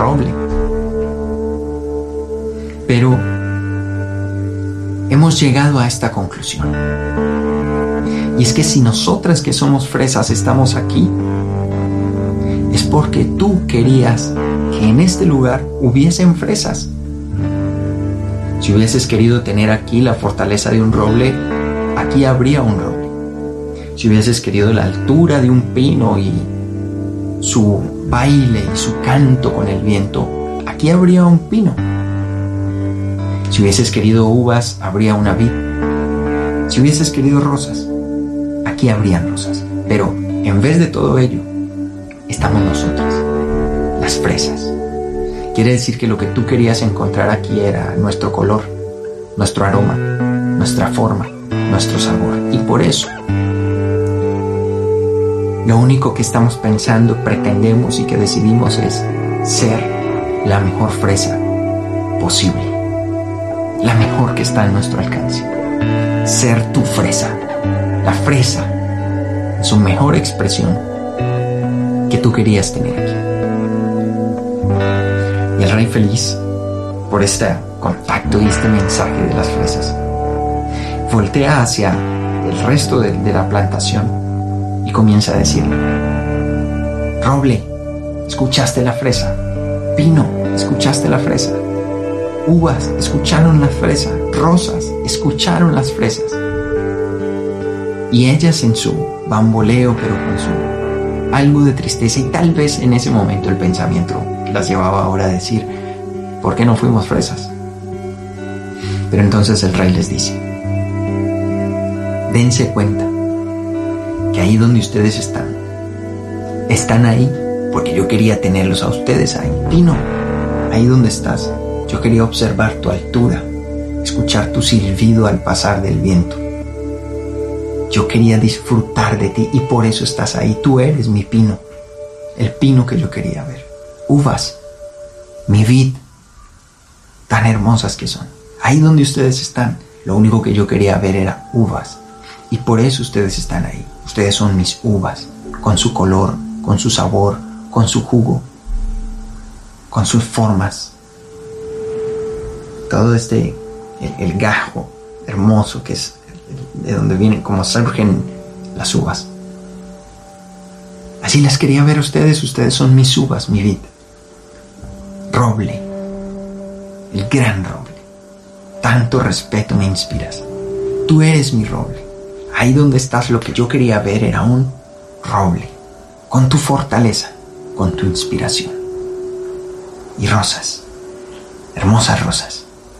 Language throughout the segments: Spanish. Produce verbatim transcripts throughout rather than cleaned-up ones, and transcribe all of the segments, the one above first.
roble. Pero hemos llegado a esta conclusión. Y es que si nosotras que somos fresas estamos aquí, es porque tú querías que en este lugar hubiesen fresas. Si hubieses querido tener aquí la fortaleza de un roble, aquí habría un roble. Si hubieses querido la altura de un pino y su baile y su canto con el viento, aquí habría un pino. Si hubieses querido uvas, habría una vid. Si hubieses querido rosas, aquí habrían rosas. Pero en vez de todo ello, estamos nosotras, las fresas. Quiere decir que lo que tú querías encontrar aquí era nuestro color, nuestro aroma, nuestra forma, nuestro sabor. Y por eso, lo único que estamos pensando, pretendemos y que decidimos es ser la mejor fresa posible. La mejor que está en nuestro alcance. Ser tu fresa. La fresa en su mejor expresión que tú querías tener aquí. Y el rey, feliz por este contacto y este mensaje de las fresas, voltea hacia el resto de, de la plantación y comienza a decirle: roble, ¿escuchaste la fresa? Pino, ¿escuchaste la fresa? Uvas, ¿escucharon la fresa? Rosas, ¿escucharon las fresas? Y ellas, en su bamboleo, pero con su algo de tristeza, y tal vez en ese momento el pensamiento las llevaba ahora a decir: ¿por qué no fuimos fresas? Pero entonces el rey les dice: dense cuenta que ahí donde ustedes están, están ahí porque yo quería tenerlos a ustedes ahí. Pino, ahí donde estás, yo quería observar tu altura, escuchar tu silbido al pasar del viento. Yo quería disfrutar de ti y por eso estás ahí. Tú eres mi pino, el pino que yo quería ver. Uvas, mi vid, tan hermosas que son. Ahí donde ustedes están, lo único que yo quería ver era uvas. Y por eso ustedes están ahí. Ustedes son mis uvas, con su color, con su sabor, con su jugo, con sus formas. Todo este, el, el gajo hermoso que es de donde vienen, como surgen las uvas. Así las quería ver ustedes. Ustedes son mis uvas, mi vid. Roble, el gran roble. Tanto respeto me inspiras. Tú eres mi roble. Ahí donde estás, lo que yo quería ver era un roble, con tu fortaleza, con tu inspiración. Y rosas, hermosas rosas.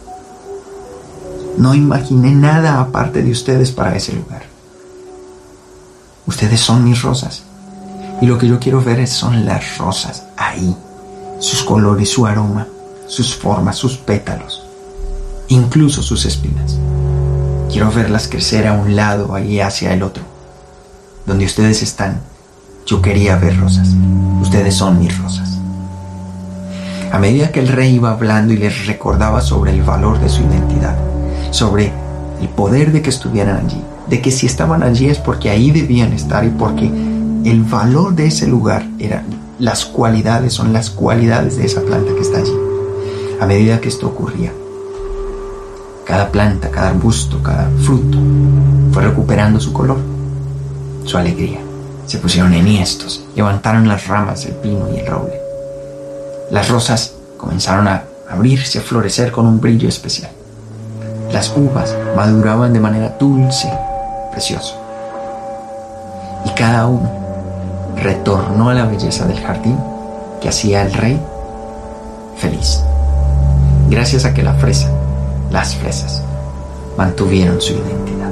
No imaginé nada aparte de ustedes para ese lugar. Ustedes son mis rosas. Y lo que yo quiero ver son las rosas ahí. Sus colores, su aroma, sus formas, sus pétalos. Incluso sus espinas. Quiero verlas crecer a un lado, ahí hacia el otro. Donde ustedes están, yo quería ver rosas. Ustedes son mis rosas. A medida que el rey iba hablando y les recordaba sobre el valor de su identidad, sobre el poder de que estuvieran allí, de que si estaban allí es porque ahí debían estar y porque el valor de ese lugar eran las cualidades, son las cualidades de esa planta que está allí. A medida que esto ocurría, cada planta, cada arbusto, cada fruto fue recuperando su color, su alegría. Se pusieron enhiestos, levantaron las ramas del pino y el roble. Las rosas comenzaron a abrirse, a florecer con un brillo especial. Las uvas maduraban de manera dulce, precioso. Y cada uno retornó a la belleza del jardín que hacía el rey feliz. Gracias a que la fresa, las fresas, mantuvieron su identidad.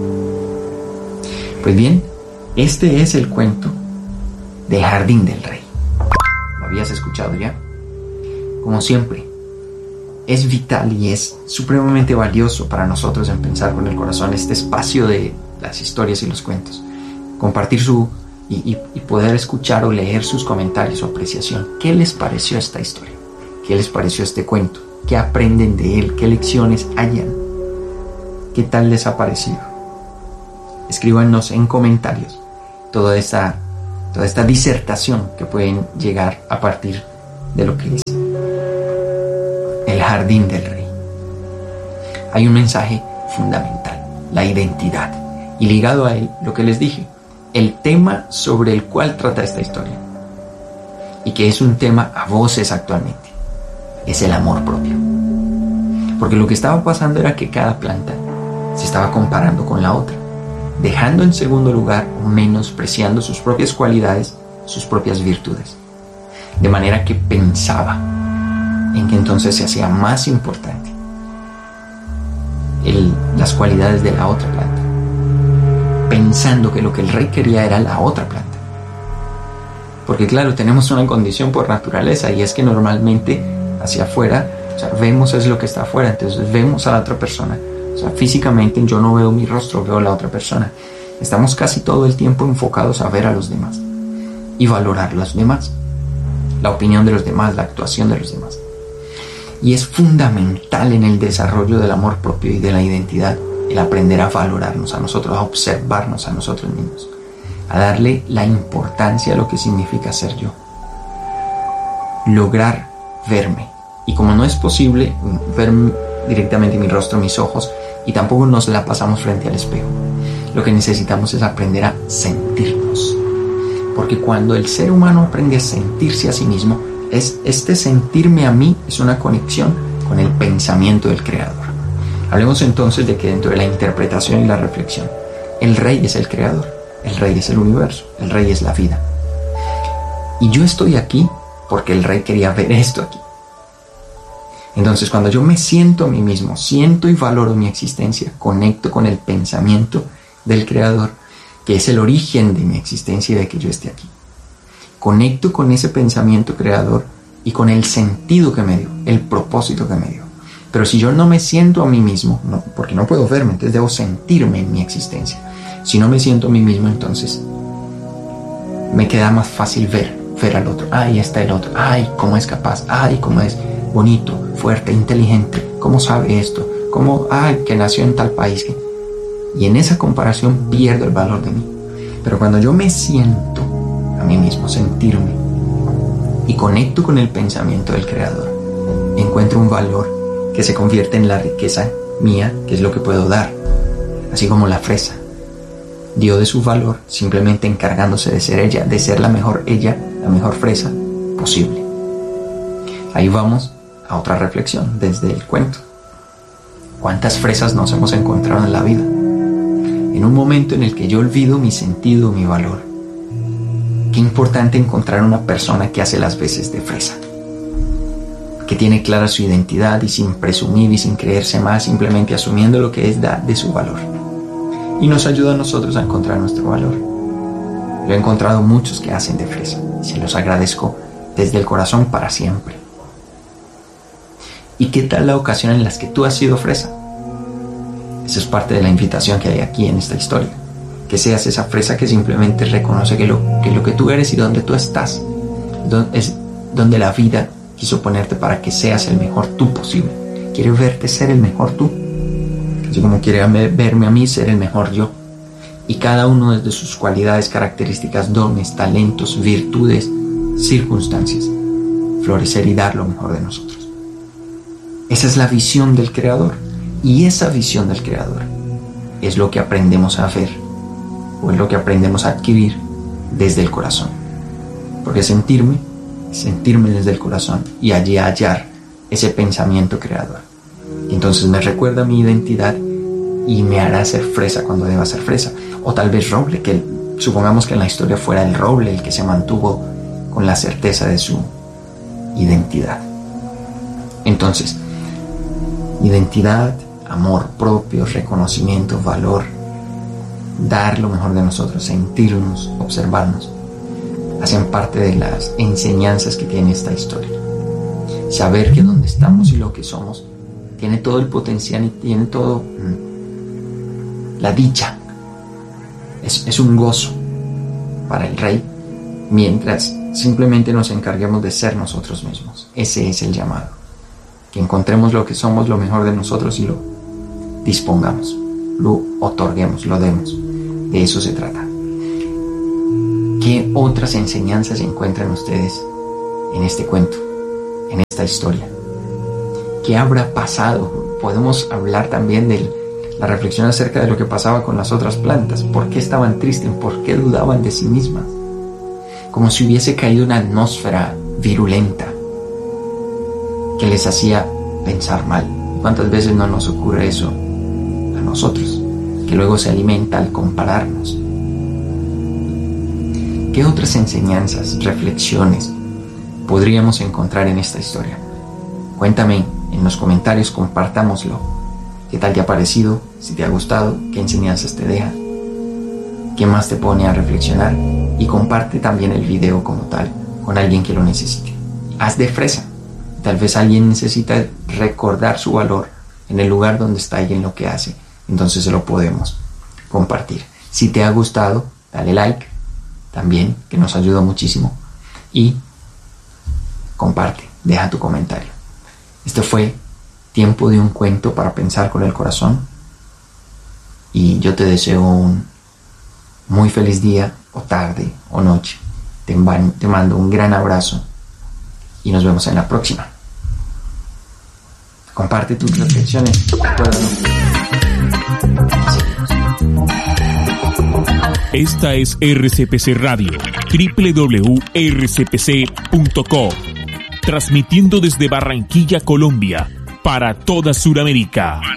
Pues bien, este es el cuento del Jardín del Rey. ¿Lo habías escuchado ya? Como siempre, es vital y es supremamente valioso para nosotros en Pensar con el Corazón este espacio de las historias y los cuentos. Compartir su y, y, y poder escuchar o leer sus comentarios o apreciación. ¿Qué les pareció esta historia? ¿Qué les pareció este cuento? ¿Qué aprenden de él? ¿Qué lecciones hayan? ¿Qué tal les ha parecido? Escríbanos en comentarios toda esta, toda esta disertación que pueden llegar a partir de lo que les jardín del rey. Hay un mensaje fundamental, la identidad, y ligado a él lo que les dije, el tema sobre el cual trata esta historia, y que es un tema a voces actualmente, es el amor propio. Porque lo que estaba pasando era que cada planta se estaba comparando con la otra, dejando en segundo lugar o menospreciando sus propias cualidades, sus propias virtudes. De manera que pensaba en que entonces se hacía más importante el, las cualidades de la otra planta, pensando que lo que el rey quería era la otra planta. Porque claro, tenemos una condición por naturaleza, y es que normalmente hacia afuera, o sea, vemos es lo que está afuera, entonces vemos a la otra persona. O sea, físicamente yo no veo mi rostro, veo a la otra persona. Estamos casi todo el tiempo enfocados a ver a los demás y valorar a los demás, la opinión de los demás, la actuación de los demás. Y es fundamental en el desarrollo del amor propio y de la identidad el aprender a valorarnos a nosotros, a observarnos a nosotros mismos, a darle la importancia a lo que significa ser yo. Lograr verme. Y como no es posible ver directamente mi rostro, mis ojos, y tampoco nos la pasamos frente al espejo, lo que necesitamos es aprender a sentirnos. Porque cuando el ser humano aprende a sentirse a sí mismo, es, este sentirme a mí es una conexión con el pensamiento del Creador. Hablemos entonces de que dentro de la interpretación y la reflexión, el rey es el Creador, el rey es el universo, el rey es la vida. Y yo estoy aquí porque el rey quería ver esto aquí. Entonces, cuando yo me siento a mí mismo, siento y valoro mi existencia, conecto con el pensamiento del Creador, que es el origen de mi existencia y de que yo esté aquí. Conecto con ese pensamiento creador y con el sentido que me dio, el propósito que me dio. Pero si yo no me siento a mí mismo, no, porque no puedo verme, entonces debo sentirme en mi existencia. Si no me siento a mí mismo, entonces me queda más fácil ver, ver al otro. Ahí está el otro. Ay, cómo es capaz. Ay, cómo es bonito, fuerte, inteligente. Cómo sabe esto. Cómo, ay, que nació en tal país. Y en esa comparación pierdo el valor de mí. Pero cuando yo me siento a mí mismo, sentirme, y conecto con el pensamiento del Creador, encuentro un valor que se convierte en la riqueza mía, que es lo que puedo dar. Así como la fresa dio de su valor simplemente encargándose de ser ella, de ser la mejor ella, la mejor fresa posible. Ahí vamos a otra reflexión desde el cuento. ¿Cuántas fresas nos hemos encontrado en la vida? En un momento en el que yo olvido mi sentido, mi valor. Qué importante encontrar una persona que hace las veces de fresa, que tiene clara su identidad y sin presumir y sin creerse más, simplemente asumiendo lo que es da de su valor. Y nos ayuda a nosotros a encontrar nuestro valor. Yo he encontrado muchos que hacen de fresa y se los agradezco desde el corazón para siempre. ¿Y qué tal la ocasión en las que tú has sido fresa? Esa es parte de la invitación que hay aquí en esta historia. Que seas esa fresa que simplemente reconoce que lo que, lo que tú eres y donde tú estás es donde la vida quiso ponerte para que seas el mejor tú posible. Quiere verte ser el mejor tú, así como quiere verme a mí ser el mejor yo. Y cada uno desde sus cualidades, características, dones, talentos, virtudes, circunstancias, florecer y dar lo mejor de nosotros. Esa es la visión del Creador. Y esa visión del Creador es lo que aprendemos a ver, o es lo que aprendemos a adquirir desde el corazón. Porque sentirme, sentirme desde el corazón y allí hallar ese pensamiento creador. Y entonces me recuerda mi identidad y me hará ser fresa cuando deba ser fresa. O tal vez roble, que supongamos que en la historia fuera el roble el que se mantuvo con la certeza de su identidad. Entonces, identidad, amor propio, reconocimiento, valor, dar lo mejor de nosotros, sentirnos, observarnos, hacen parte de las enseñanzas que tiene esta historia. Saber que donde estamos y lo que somos tiene todo el potencial y tiene todo mmm, la dicha. Es, es un gozo para el rey, mientras simplemente nos encarguemos de ser nosotros mismos. Ese es el llamado. Que encontremos lo que somos, lo mejor de nosotros y lo dispongamos, lo otorguemos, lo demos. De eso se trata. ¿Qué otras enseñanzas encuentran ustedes en este cuento, en esta historia? ¿Qué habrá pasado? Podemos hablar también de la reflexión acerca de lo que pasaba con las otras plantas. ¿Por qué estaban tristes? ¿Por qué dudaban de sí mismas? Como si hubiese caído una atmósfera virulenta que les hacía pensar mal. ¿Cuántas veces no nos ocurre eso a nosotros? Que luego se alimenta al compararnos. ¿Qué otras enseñanzas, reflexiones podríamos encontrar en esta historia? Cuéntame en los comentarios, compartámoslo. ¿Qué tal te ha parecido? Si te ha gustado, ¿qué enseñanzas te deja? ¿Qué más te pone a reflexionar? Y comparte también el video como tal con alguien que lo necesite. Haz de fresa. Tal vez alguien necesita recordar su valor en el lugar donde está y en lo que hace. Entonces se lo podemos compartir. Si te ha gustado, dale like también, que nos ayuda muchísimo. Y comparte, deja tu comentario. Este fue Tiempo de un cuento para pensar con el corazón. Y yo te deseo un muy feliz día, o tarde, o noche. Te, te mando un gran abrazo y nos vemos en la próxima. Comparte tus reflexiones. Esta es R C P C Radio, doble u doble u doble u punto r c p c punto co, transmitiendo desde Barranquilla, Colombia, para toda Sudamérica.